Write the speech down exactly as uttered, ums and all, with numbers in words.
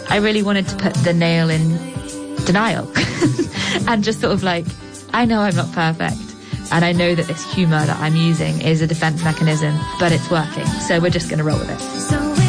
I really wanted to put the nail in denial and just sort of like, I know I'm not perfect. And I know that this humour that I'm using is a defence mechanism, but it's working. So we're just going to roll with it. So